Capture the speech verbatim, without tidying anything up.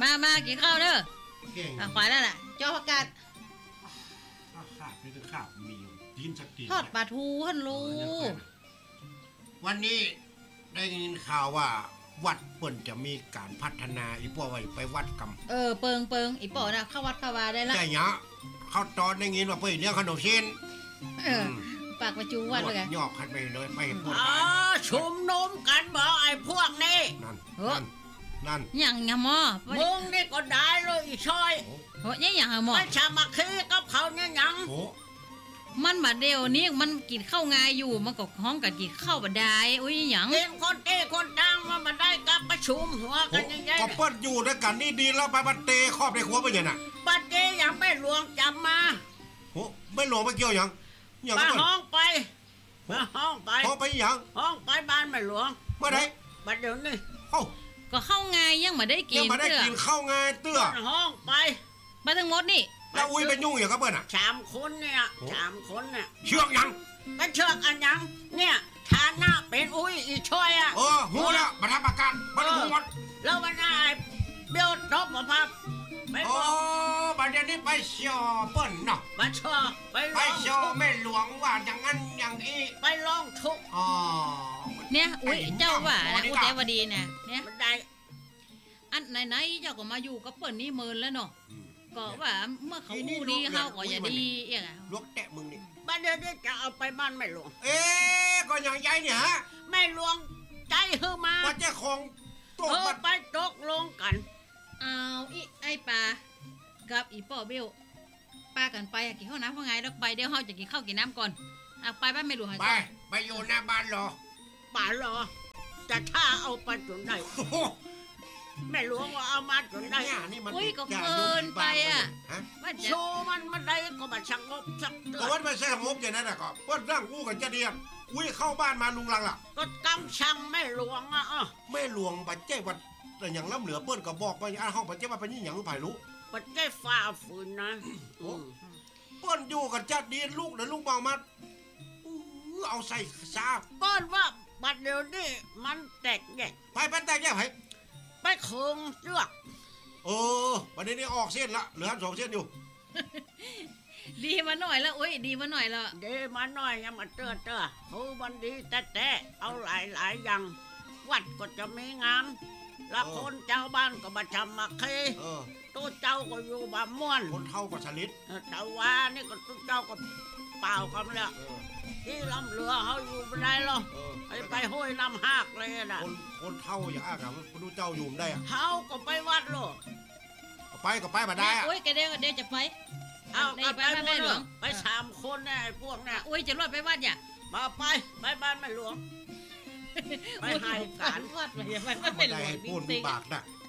มามากินข้าวเด้อเก่งขวายแล้วล่ะจอผักกาดขาดไม่ได้ขาดมีกินสักทีทอดปลาทูฮั่นลูวันนี้ได้ยินข่าวว่าวัดเปิ่นจะมีการพัฒนาอีป้อไว้ไปวัดกำเออเปิงเปิงอีป้อน่ะเข้าวัดเข้าวาได้ละใช่เนาะเขาตอนได้ยินว่าไปเลี้ยงขนมเส้นเออปากประจูวัดเลยยอกขันไปเลยไปพูดอ๋อชุมนุมกันบ่ไอ้พวกนี้นั่นนั่นนั่นอย่างงามอมึงนี่ก็ได้เลยอีช่อยโหยังอย่างหมอไม่ชามาคีกับเขาเนี่ยยังมันบาดเดียวนี้มันกินข้าวงายอยู่มันก็ห้องกับกินข้าวบาดได้อุ้ยหยังกินคนเต้คนดังมันมาได้กับประชุมหัวกันยังไงก็เปิ้ลอยู่ด้วยกันนี่ดีแล้วไปบัดเตะครอบในครัวไปยังน่ะบัดเตะยังไม่หลวงจำมาโหไม่หลวงไม่เกี่ยวยังยังมาห้องไปมาห้องไปห้องไปยังห้องไปบ้านไม่หลวงเมื่อไหร่บัดเดี๋ยวนี้เอ้าก็ข้าวงายยังมาได้กินยังมาได้กินข้าวงายเตื้อห้องไปมาทั้งหมดนี่แล้วอุ้ยเป็นยุ่งอย่างกับเปิ้ลอ่ะสามคนเนี่ยสามคนเนี่ยเชือกยังเป็นเชือกอันยังเนี่ยฐานะเป็นอุ้ยอีช่อยอ่ะเออหูแล้วมาทำประกันมาดูหมดแล้ววันนี้เบี้ยวทบมาพับไปโอ้บัดเดี๋ยวนี้ไปเชียวเปิ้ลเนาะมาชอบไปไปเชียวไม่หลวงว่าอย่างนั้นอย่างนี้ไปลองทุกอ๋อเนี่ยอุ้ยเจ้าว่านะอุเทวดีเนี่ยเนี่ยมันได้อันไหนๆเจ้าก็มาอยู่กับเปิ้ลนี่เมินแล้วเนาะก็ว่าเมื่อเขาอู้ดีเฮาก็อย่าดีเอี่ยลวกแตะมึงนี่บ้านเดี๋ยวนี้จะเอาไปบ้านไม่หลวงเอ๊ะก็อย่างใจเนี่ยฮะไม่หลวงใจเฮือมาว่าจะของตกไปตกลงกันเอาอีไอปลากับอีป้อเบี้ยวปลากันไปกินข้าวน้ำข้าวไงแล้วไปเดี๋ยวเฮาจะกินข้าวกินน้ำก่อนอ่ะไปบ้านไม่หลวงไปไปอยู่หน้าบ้านรอป่ารอจะท่าเอาไปจนได้แม่หลวงว่าเอามาจนได้อุ้ยก็เกินไปอ่ะโชว์มันมันได้ก็มาชังงบสักก็วัดมาแซงงบอย่างนั้นนะก็เปิ้ลร่างกู้กันจะเดียบอุ้ยเข้าบ้านมาลุงลังล่ะก็กำชังแม่หลวงอ่ะแม่หลวงบัดเจ้วัดแต่อย่างล้ำเหลือเปิ้ลก็บอกว่าอ่ะห้องบัดเจ้ว่าเป็นอย่างไผ่รู้บัดเจ้ฝ่าฝืนนะเปิ้ลอยู่กันจะดีลูกเดี๋ยวลูกบอกมาเอาใส่ซาเปิ้ลว่าบัดเดี๋ยวนี้มันแตกแยกไปไปแตกแยกไผ่ไปเคืองเชือกเออวันนี้นี่ออกเส้นละเหลือสองเส้นอยู่ดีมาหน่อยแล้วอุ้ยดีมาหน่อยแล้วดีมาหน่อยยังมาเตื้อเตื้อคือมันดีแต่แต่เอาหลายหลายอย่างวัดก็จะมีงานละคนเจ้าบ้านก็มาทำมาเคตัวเจ้าก็อยู่บ้านม่วนคนเท่ากับชลิดเจ้าว่านี่ก็ตัวเจ้าก็เปล่ากันแล้วที่ลำเรือเขาอยู่ไม่ได้หรอกไปไปห้วยน้ำหากเลยนะคนคนเท่าอย่างอ้ากับคนดูเจ้าอยู่ได้อะเขาก็ไปวัดหรอกก็ไปก็ไปมาได้อะอุ้ยแกเดี๋ยวเดี๋ยวจะไปเอาไปไปบ้านไม่หลวงไปสามคนเนี่ยไอ้พวกเนี่ยอุ้ยจะรอดไปวัดอย่ามาไปไปบ้านไม่หลวงไปให้การวัดไปไม่หลวงจริงๆบากนะ